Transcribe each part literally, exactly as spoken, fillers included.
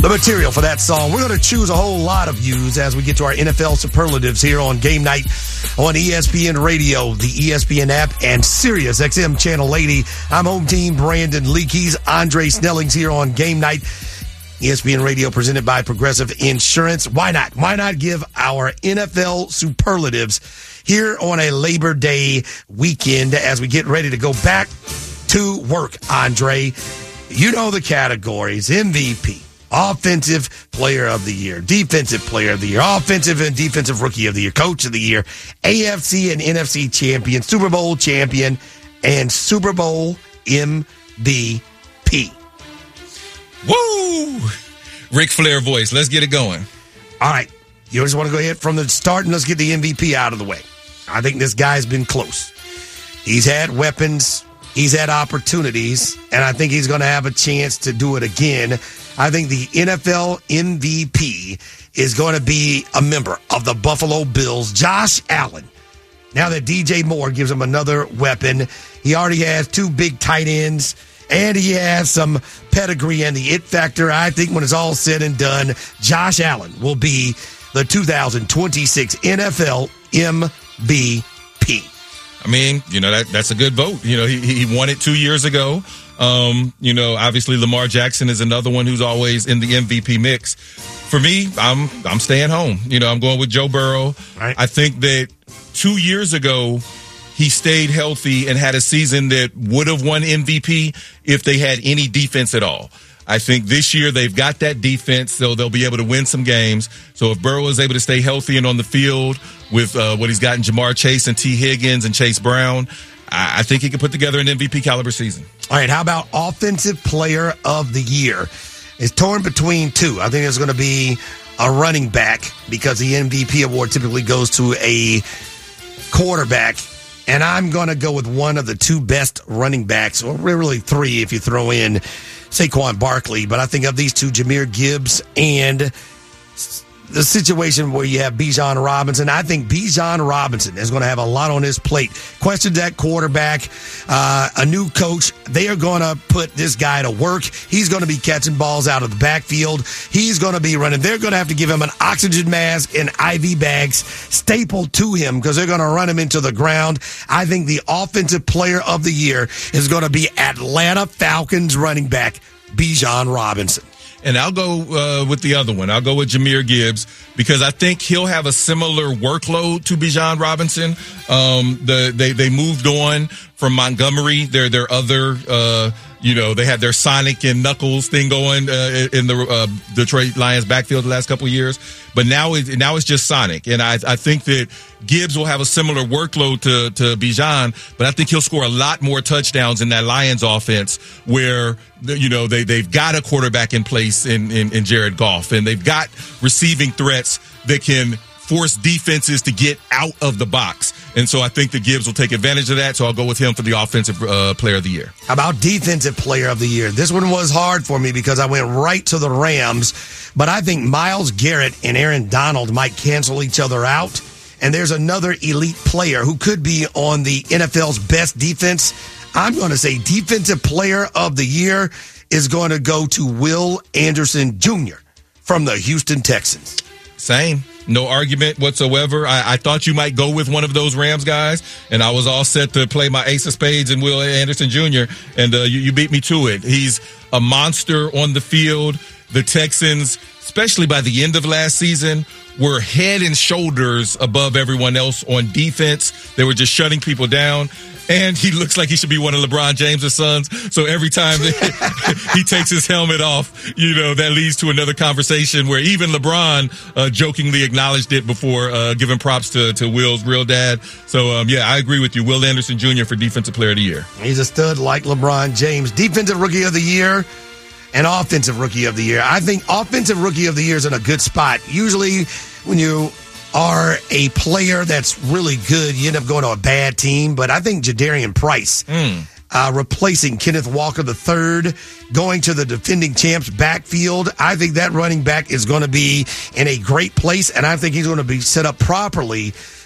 the material for that song. We're going to choose a whole lot of views as we get to our N F L superlatives here on Game Night on E S P N Radio, the E S P N app, and Sirius X M Channel eighty. I'm home team Brandon Leakey's. Andre Snelling's here on Game Night. E S P N Radio presented by Progressive Insurance. Why not? Why not give our N F L superlatives here on a Labor Day weekend as we get ready to go back to work, Andre? You know the categories: M V P, Offensive Player of the Year, Defensive Player of the Year, Offensive and Defensive Rookie of the Year, Coach of the Year, A F C and N F C champion, Super Bowl champion, and Super Bowl M V P. Woo! Ric Flair voice. Let's get it going. All right. You just want to go ahead from the start and let's get the M V P out of the way. I think this guy's been close. He's had weapons. He's had opportunities, and I think he's going to have a chance to do it again. I think the N F L M V P is going to be a member of the Buffalo Bills, Josh Allen. Now that D J Moore gives him another weapon, he already has two big tight ends, and he has some pedigree and the it factor. I think when it's all said and done, Josh Allen will be the two thousand twenty-six N F L M V P. I mean, you know, that that's a good vote. You know, he he won it two years ago. Um, you know, obviously Lamar Jackson is another one who's always in the M V P mix. For me, I'm I'm staying home. You know, I'm going with Joe Burrow. Right. I think that two years ago he stayed healthy and had a season that would have won M V P if they had any defense at all. I think this year they've got that defense, so they'll be able to win some games. So if Burrow is able to stay healthy and on the field with uh, what he's got in Jamar Chase and T. Higgins and Chase Brown, I, I think he can put together an M V P caliber season. All right, how about Offensive Player of the Year? It's torn between two. I think there's going to be a running back because the M V P award typically goes to a quarterback. And I'm going to go with one of the two best running backs, or really three if you throw in Saquon Barkley. But I think of these two, Jahmyr Gibbs and the situation where you have Bijan Robinson. I think Bijan Robinson is going to have a lot on his plate. Questions at quarterback, uh, a new coach. They are going to put this guy to work. He's going to be catching balls out of the backfield. He's going to be running. They're going to have to give him an oxygen mask and I V bags stapled to him because they're going to run him into the ground. I think the Offensive Player of the Year is going to be Atlanta Falcons running back Bijan Robinson. And I'll go uh, with the other one. I'll go with Jahmyr Gibbs because I think he'll have a similar workload to Bijan Robinson. Um, the they they moved on from Montgomery. Their their other uh, you know they had their Sonic and Knuckles thing going uh, in the uh, Detroit Lions backfield the last couple of years. But now it now it's just Sonic, and I I think that Gibbs will have a similar workload to to Bijan, but I think he'll score a lot more touchdowns in that Lions offense where you know they they've got a quarterback in place in in, in Jared Goff, and they've got receiving threats that can force defenses to get out of the box. And so I think that Gibbs will take advantage of that, so I'll go with him for the Offensive uh, Player of the Year. How about Defensive Player of the Year? This one was hard for me because I went right to the Rams, but I think Myles Garrett and Aaron Donald might cancel each other out, and there's another elite player who could be on the N F L's best defense. I'm going to say Defensive Player of the Year is going to go to Will Anderson Junior from the Houston Texans. Same. No argument whatsoever. I, I thought you might go with one of those Rams guys, and I was all set to play my ace of spades and Will Anderson Junior, and uh, you, you beat me to it. He's a monster on the field. The Texans, especially by the end of last season, were head and shoulders above everyone else on defense. They were just shutting people down. And he looks like he should be one of LeBron James' sons. So every time he takes his helmet off, you know, that leads to another conversation where even LeBron uh, jokingly acknowledged it before uh, giving props to, to Will's real dad. So, um, yeah, I agree with you. Will Anderson Junior for Defensive Player of the Year. He's a stud like LeBron James. Defensive Rookie of the Year and Offensive Rookie of the Year. I think Offensive Rookie of the Year is in a good spot. Usually when you are a player that's really good, you end up going to a bad team. But I think Jadarian Price, mm. uh, replacing Kenneth Walker the third, going to the defending champs backfield, I think that running back is going to be in a great place, and I think he's going to be set up properly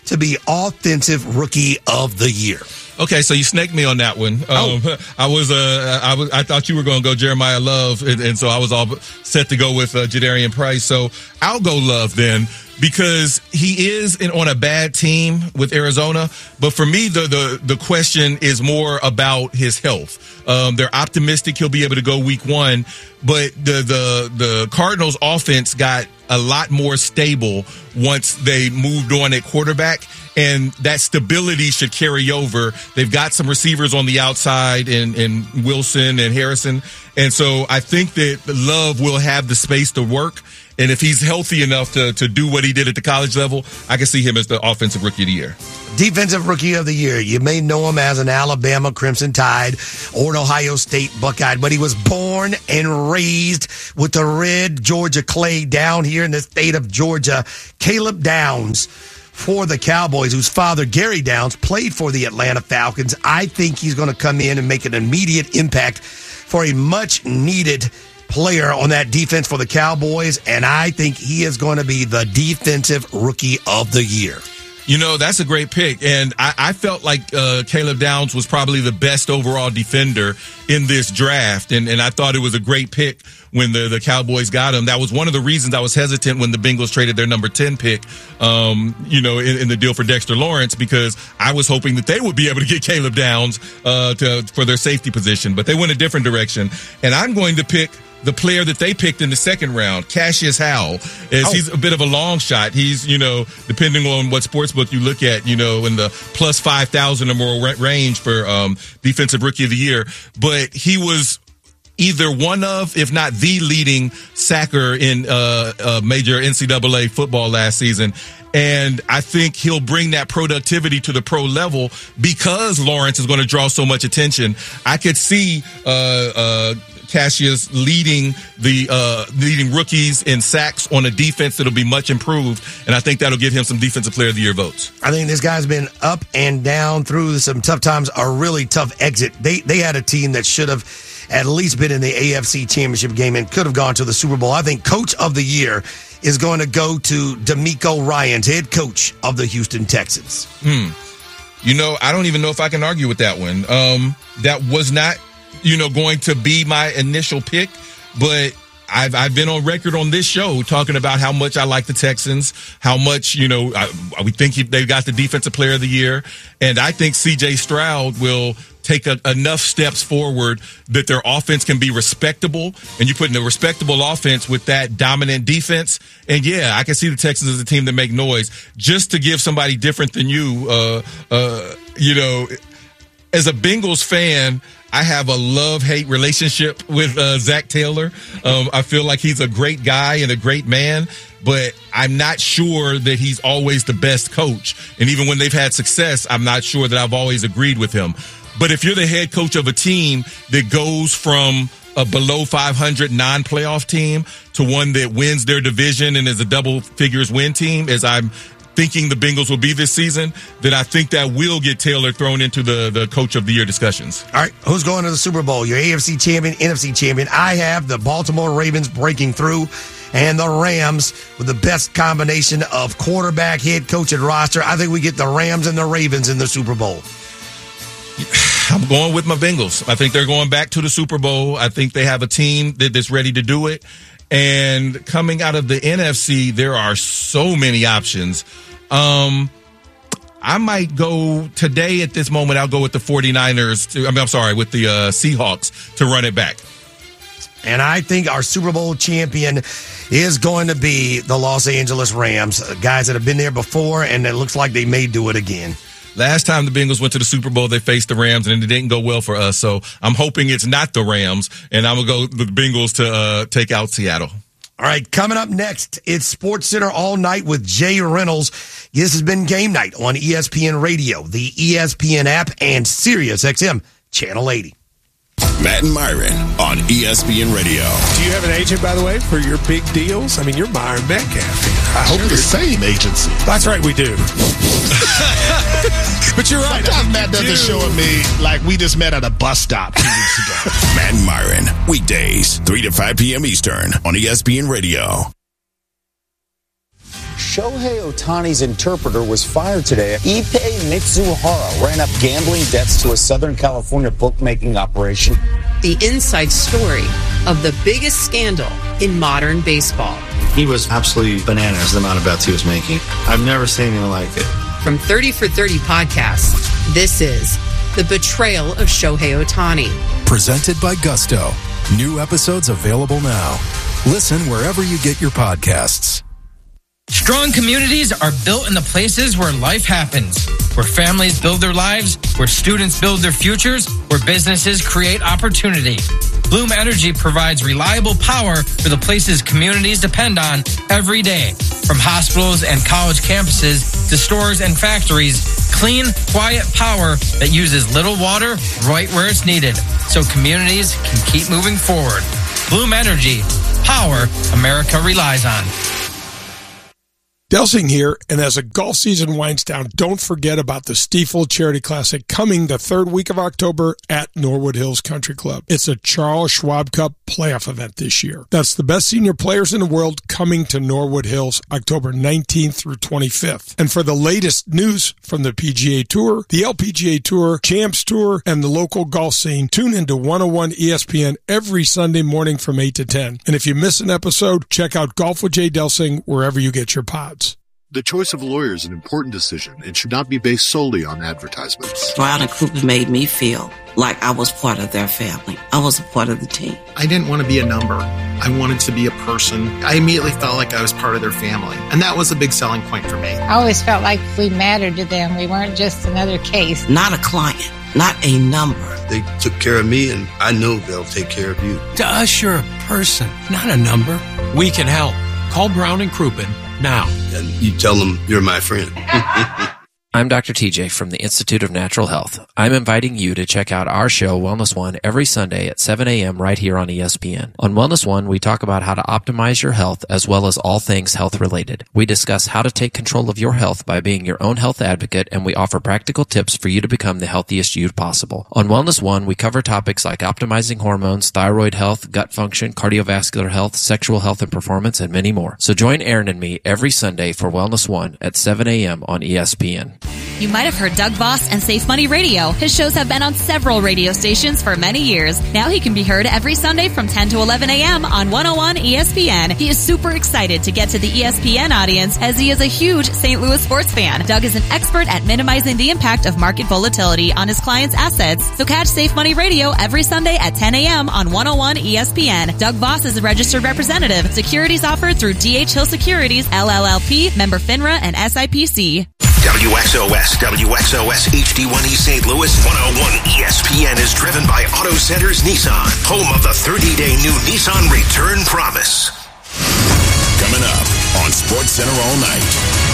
to be Offensive Rookie of the Year. Okay, so you snaked me on that one. Um, oh. I was, uh, I was, I thought you were going to go Jeremiah Love, and, and so I was all set to go with uh, Jadarian Price. So I'll go Love then, because he is in, on a bad team with Arizona. But for me, the the, the question is more about his health. Um, they're optimistic he'll be able to go week one, but the the the Cardinals offense got a lot more stable once they moved on at quarterback, and that stability should carry over. They've got some receivers on the outside in, in Wilson and Harrison, and so I think that Love will have the space to work. And if he's healthy enough to, to do what he did at the college level, I can see him as the Offensive Rookie of the Year. Defensive Rookie of the Year. You may know him as an Alabama Crimson Tide or an Ohio State Buckeye, but he was born and raised with the red Georgia clay down here in the state of Georgia. Caleb Downs for the Cowboys, whose father, Gary Downs, played for the Atlanta Falcons. I think he's going to come in and make an immediate impact for a much-needed player on that defense for the Cowboys, and I think he is going to be the Defensive Rookie of the Year. You know, that's a great pick, and I, I felt like uh, Caleb Downs was probably the best overall defender in this draft, and, and I thought it was a great pick when the, the Cowboys got him. That was one of the reasons I was hesitant when the Bengals traded their number ten pick, um, you know, in, in the deal for Dexter Lawrence, because I was hoping that they would be able to get Caleb Downs uh, to, for their safety position, but they went a different direction, and I'm going to pick the player that they picked in the second round, Cassius Howell, is oh. he's a bit of a long shot. He's, you know, depending on what sportsbook you look at, you know, in the plus five thousand or more range for um, Defensive Rookie of the Year. But he was either one of, if not the leading sacker in uh, uh, major N C double A football last season. And I think he'll bring that productivity to the pro level because Lawrence is going to draw so much attention. I could see uh, uh, Cassius leading the uh, leading rookies in sacks on a defense that'll be much improved, and I think that'll give him some Defensive Player of the Year votes. I think this guy's been up and down through some tough times, a really tough exit. They they had a team that should have at least been in the A F C Championship game and could have gone to the Super Bowl. I think Coach of the Year is going to go to DeMeco Ryans, head coach of the Houston Texans. Hmm. You know, I don't even know if I can argue with that one. Um, that was not, you know, going to be my initial pick, but I've I've been on record on this show talking about how much I like the Texans, how much, you know, I, we think he, they've got the Defensive Player of the Year, and I think C J Stroud will take a, enough steps forward that their offense can be respectable, and you put in a respectable offense with that dominant defense. And yeah, I can see the Texans as a team that make noise. Just to give somebody different than you, uh, uh, you know, as a Bengals fan, I have a love-hate relationship with uh, Zach Taylor. Um, I feel like he's a great guy and a great man, but I'm not sure that he's always the best coach. And even when they've had success, I'm not sure that I've always agreed with him. But if you're the head coach of a team that goes from a below five hundred non-playoff team to one that wins their division and is a double figures win team, as I'm thinking the Bengals will be this season, then I think that will get Taylor thrown into the, the coach of the year discussions. All right, who's going to the Super Bowl? Your A F C champion, N F C champion. I have the Baltimore Ravens breaking through, and the Rams with the best combination of quarterback, head coach, and roster. I think we get the Rams and the Ravens in the Super Bowl. I'm going with my Bengals. I think they're going back to the Super Bowl. I think they have a team that, that's ready to do it. And coming out of the N F C, there are so many options. Um, I might go today at this moment. I'll go with the 49ers. To, I mean, I'm sorry, with the uh, Seahawks to run it back. And I think our Super Bowl champion is going to be the Los Angeles Rams, guys that have been there before, and it looks like they may do it again. Last time the Bengals went to the Super Bowl, they faced the Rams, and it didn't go well for us. So I'm hoping it's not the Rams, and I'm going to go with the Bengals to uh, take out Seattle. All right, coming up next, it's SportsCenter All Night with Jay Reynolds. This has been Game Night on E S P N Radio, the E S P N app, and Sirius X M Channel eighty. Matt and Myron on E S P N Radio. Do you have an agent, by the way, for your big deals? I mean, you're Myron Metcalf here. I hope sure. The same agency. That's right, we do. But you're right. Sometimes Matt doesn't do. show me like we just met at a bus stop two weeks ago. Matt and Myron, weekdays, three to five p.m. Eastern on E S P N Radio. Shohei Ohtani's interpreter was fired today. Ippei Mitsuhara ran up gambling debts to a Southern California bookmaking operation. The inside story of the biggest scandal in modern baseball. He was absolutely bananas, the amount of bets he was making. I've never seen anything like it. From thirty for thirty Podcasts, this is The Betrayal of Shohei Ohtani. Presented by Gusto. New episodes available now. Listen wherever you get your podcasts. Strong communities are built in the places where life happens, where families build their lives, where students build their futures, where businesses create opportunity. Bloom Energy provides reliable power for the places communities depend on every day. From hospitals and college campuses to stores and factories, clean, quiet power that uses little water right where it's needed, so communities can keep moving forward. Bloom Energy, power America relies on. Delsing here, and as the golf season winds down, don't forget about the Stiefel Charity Classic coming the third week of October at Norwood Hills Country Club. It's a Charles Schwab Cup playoff event this year. That's the best senior players in the world coming to Norwood Hills October nineteenth through twenty-fifth. And for the latest news from the P G A Tour, the L P G A Tour, Champs Tour, and the local golf scene, tune into one oh one E S P N every Sunday morning from eight to ten. And if you miss an episode, check out Golf with Jay Delsing wherever you get your pods. The choice of a lawyer is an important decision and should not be based solely on advertisements. Brown and Cooper made me feel like I was part of their family. I was a part of the team. I didn't want to be a number. I wanted to be a person. I immediately felt like I was part of their family. And that was a big selling point for me. I always felt like we mattered to them. We weren't just another case. Not a client, not a number. They took care of me, and I know they'll take care of you. To us, you're a person, not a number. We can help. Call Brown and Crouppen now. And you tell them you're my friend. I'm Doctor T J from the Institute of Natural Health. I'm inviting you to check out our show, Wellness One, every Sunday at seven a.m. right here on E S P N. On Wellness One, we talk about how to optimize your health as well as all things health-related. We discuss how to take control of your health by being your own health advocate, and we offer practical tips for you to become the healthiest you possible. On Wellness One, we cover topics like optimizing hormones, thyroid health, gut function, cardiovascular health, sexual health and performance, and many more. So join Aaron and me every Sunday for Wellness One at seven a.m. on E S P N. You might have heard Doug Voss and Safe Money Radio. His shows have been on several radio stations for many years. Now he can be heard every Sunday from ten to eleven a.m. on one oh one E S P N. He is super excited to get to the E S P N audience as he is a huge Saint Louis sports fan. Doug is an expert at minimizing the impact of market volatility on his clients' assets. So catch Safe Money Radio every Sunday at ten a.m. on one oh one E S P N. Doug Voss is a registered representative. Securities offered through D H Hill Securities, L L L P, member FINRA, and S I P C. W X O S, W X O S H D one E Saint Louis, one oh one E S P N is driven by Auto Centers Nissan, home of the thirty-day new Nissan Return Promise. Coming up on SportsCenter all night.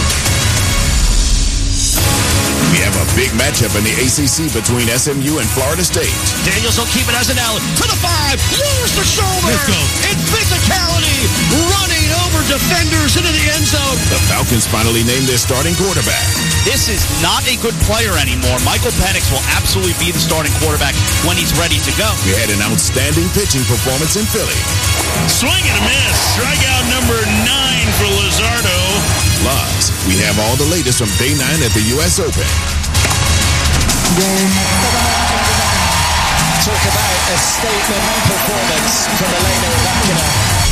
We have a big matchup in the A C C between S M U and Florida State. Daniels will keep it as an L to the five, lowers the shoulder. Let's go. In physicality, running over defenders into the end zone. The Falcons finally named their starting quarterback. This is not a good player anymore. Michael Penix will absolutely be the starting quarterback when he's ready to go. We had an outstanding pitching performance in Philly. Swing and a miss. Strikeout number nine for Luzardo. Plus, we have all the latest from day nine at the U S Open. Talk about a statement performance from Elena Rybakina.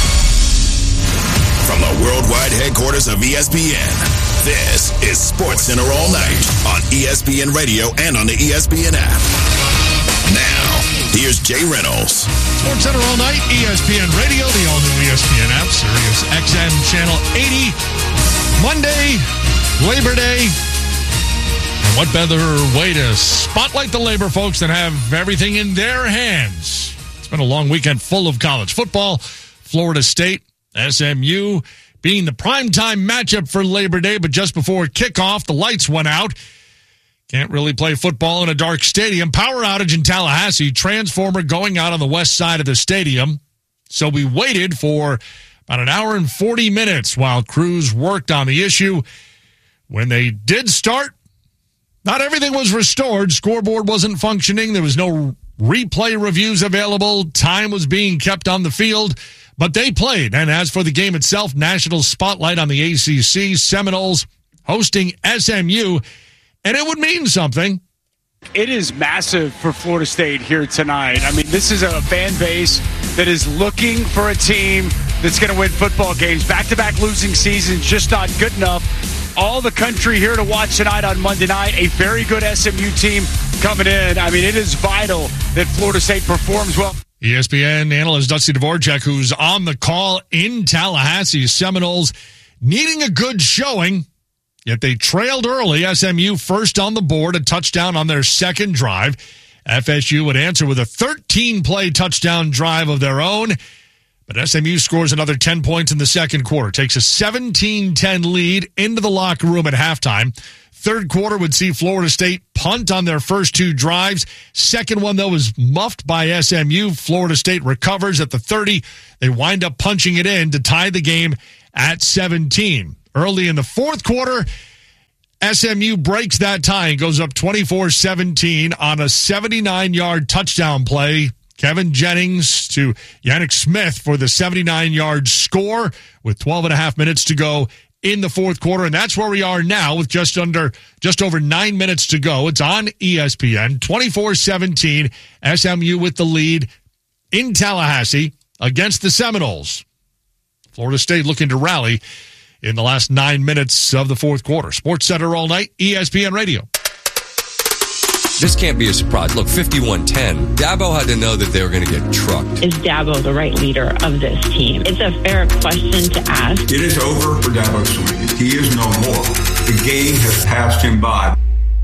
From the worldwide headquarters of E S P N, this is SportsCenter all night on E S P N Radio and on the E S P N app. Now, here's Jay Reynolds. SportsCenter all night, E S P N Radio, the all-new E S P N app, Sirius X M Channel eighty. Monday, Labor Day. And what better way to spotlight the labor folks than have everything in their hands? It's been a long weekend full of college football. Florida State, S M U being the primetime matchup for Labor Day, but just before kickoff, the lights went out. Can't really play football in a dark stadium. Power outage in Tallahassee. Transformer going out on the west side of the stadium. So we waited for about an hour and forty minutes while crews worked on the issue. When they did start, not everything was restored. Scoreboard wasn't functioning. There was no replay reviews available. Time was being kept on the field. But they played. And as for the game itself, national spotlight on the A C C, Seminoles hosting S M U. And it would mean something. It is massive for Florida State here tonight. I mean, this is a fan base that is looking for a team that's going to win football games. Back-to-back losing seasons, just not good enough. All the country here to watch tonight on Monday night. A very good S M U team coming in. I mean, it is vital that Florida State performs well. E S P N analyst Dusty Dvorak, who's on the call in Tallahassee. Seminoles needing a good showing. Yet they trailed early. S M U first on the board, a touchdown on their second drive. F S U would answer with a thirteen-play touchdown drive of their own. But S M U scores another ten points in the second quarter, takes a seventeen ten lead into the locker room at halftime. Third quarter would see Florida State punt on their first two drives. Second one, though, was muffed by S M U. Florida State recovers at the thirty. They wind up punching it in to tie the game at seventeen. Early in the fourth quarter, S M U breaks that tie and goes up twenty-four seventeen on a seventy-nine-yard touchdown play. Kevin Jennings to Yannick Smith for the seventy-nine-yard score with twelve and a half minutes to go in the fourth quarter. And that's where we are now with just under, just over nine minutes to go. It's on E S P N, twenty-four seventeen, S M U with the lead in Tallahassee against the Seminoles. Florida State looking to rally in the last nine minutes of the fourth quarter. Sports Center all night, E S P N Radio. This can't be a surprise. Look, fifty-one ten. Dabo had to know that they were going to get trucked. Is Dabo the right leader of this team? It's a fair question to ask. It is over for Dabo Swinney. He is no more. The game has passed him by.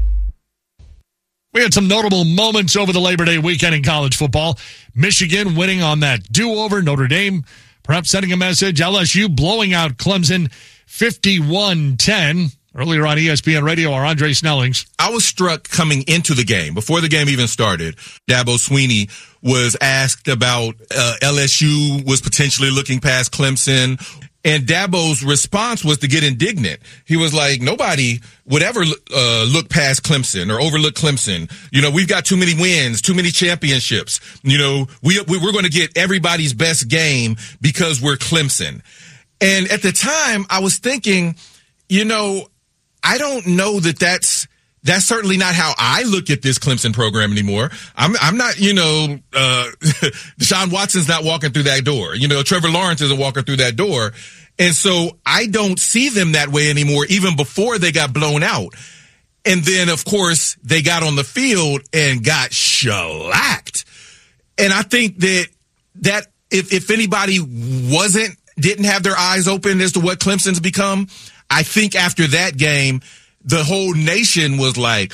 We had some notable moments over the Labor Day weekend in college football. Michigan winning on that do-over. Notre Dame perhaps sending a message. L S U blowing out Clemson fifty-one ten. Earlier on E S P N Radio, our Andre Snellings. I was struck coming into the game, before the game even started. Dabo Swinney was asked about uh, L S U was potentially looking past Clemson. And Dabo's response was to get indignant. He was like, nobody would ever uh, look past Clemson or overlook Clemson. You know, we've got too many wins, too many championships. You know, we, we we're going to get everybody's best game because we're Clemson. And at the time, I was thinking, you know, I don't know that that's that's certainly not how I look at this Clemson program anymore. I'm I'm not, you know, uh, Deshaun Watson's not walking through that door. You know, Trevor Lawrence isn't walking through that door. And so I don't see them that way anymore, even before they got blown out. And then, of course, they got on the field and got shellacked. And I think that that if, if anybody wasn't, didn't have their eyes open as to what Clemson's become, I think after that game, the whole nation was like,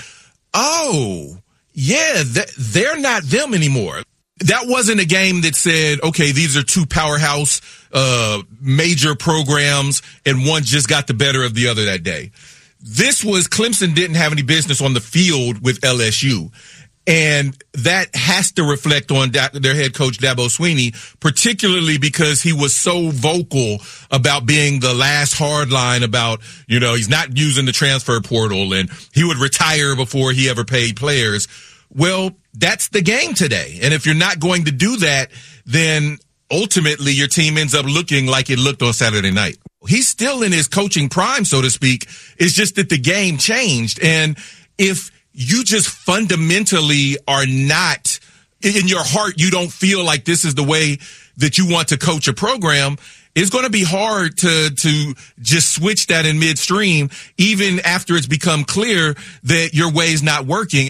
oh, yeah, th- they're not them anymore. That wasn't a game that said, okay, these are two powerhouse, uh, major programs, and one just got the better of the other that day. This was Clemson didn't have any business on the field with L S U. And that has to reflect on da- their head coach, Dabo Swinney, particularly because he was so vocal about being the last hard line about, you know, he's not using the transfer portal and he would retire before he ever paid players. Well, that's the game today. And if you're not going to do that, then ultimately your team ends up looking like it looked on Saturday night. He's still in his coaching prime, so to speak. It's just that the game changed. And if you just fundamentally are not, in your heart, you don't feel like this is the way that you want to coach a program, it's going to be hard to, to just switch that in midstream, even after it's become clear that your way's not working.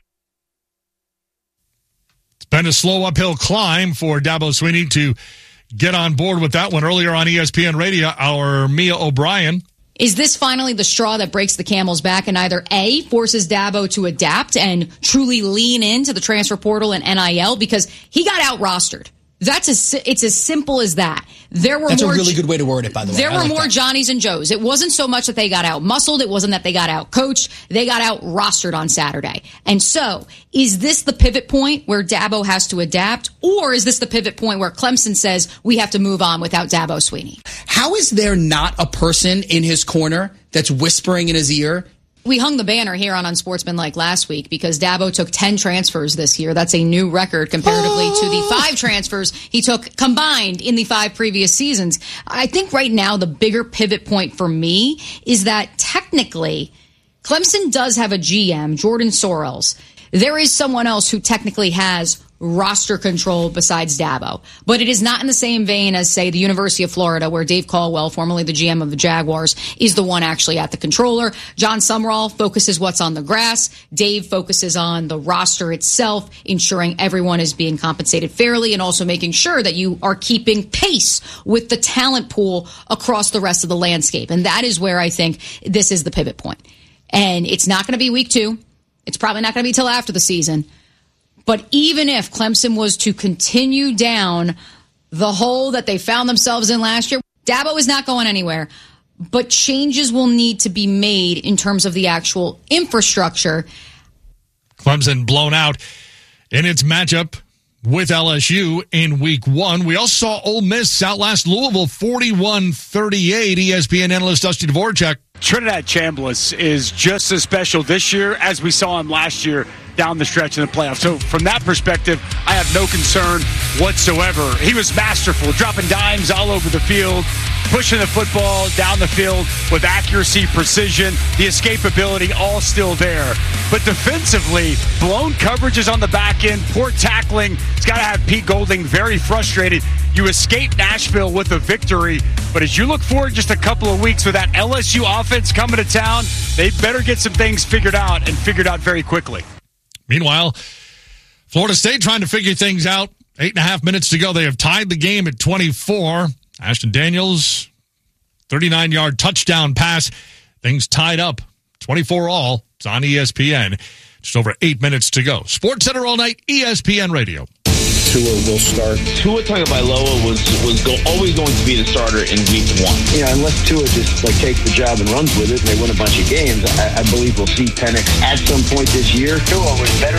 It's been a slow uphill climb for Dabo Swinney to get on board with that one. Earlier on E S P N Radio, our Mia O'Brien. Is this finally the straw that breaks the camel's back and either A, forces Dabo to adapt and truly lean into the transfer portal and N I L because he got out-rostered? That's a, it's as simple as that. There were That's more, a really good way to word it, by the way. There I were like more that. Johnnies and Joes. It wasn't so much that they got out-muscled. It wasn't that they got out-coached. They got out-rostered on Saturday. And so, is this the pivot point where Dabo has to adapt? Or is this the pivot point where Clemson says we have to move on without Dabo Swinney? How is there not a person in his corner that's whispering in his ear, We hung the banner here on Unsportsmanlike last week because Dabo took ten transfers this year. That's a new record comparatively oh. to the five transfers he took combined in the five previous seasons. I think right now the bigger pivot point for me is that technically Clemson does have a G M, Jordan Sorrells. There is someone else who technically has roster control besides Dabo. But it is not in the same vein as, say, the University of Florida, where Dave Caldwell, formerly the G M of the Jaguars, is the one actually at the controller. John Sumrall focuses what's on the grass. Dave focuses on the roster itself, ensuring everyone is being compensated fairly and also making sure that you are keeping pace with the talent pool across the rest of the landscape. And that is where I think this is the pivot point. And it's not going to be week two. It's probably not going to be till after the season. But even if Clemson was to continue down the hole that they found themselves in last year, Dabo is not going anywhere. But changes will need to be made in terms of the actual infrastructure. Clemson blown out in its matchup with L S U in week one. We also saw Ole Miss outlast Louisville forty-one thirty-eight. E S P N analyst Dusty Dvorak. Trinidad Chambliss is just as special this year as we saw him last year down the stretch in the playoffs. So from that perspective, I have no concern whatsoever. He was masterful, dropping dimes all over the field, pushing the football down the field with accuracy, precision, the escapability, all still there. But defensively, blown coverages on the back end, poor tackling. It's got to have Pete Golding very frustrated. You escape Nashville with a victory, but as you look forward just a couple of weeks with that L S U offense coming to town, they better get some things figured out and figured out very quickly. Meanwhile, Florida State trying to figure things out. Eight and a half minutes to go. They have tied the game at twenty-four. Ashton Daniels, thirty-nine-yard touchdown pass. Things tied up. twenty-four all. It's on E S P N. Just over eight minutes to go. Sports Center all night, E S P N Radio. Tua will start. Tua Tagovailoa was was go, always going to be the starter in week one. You know, unless Tua just like takes the job and runs with it and they win a bunch of games, I, I believe we'll see Penix at some point this year. Tua was better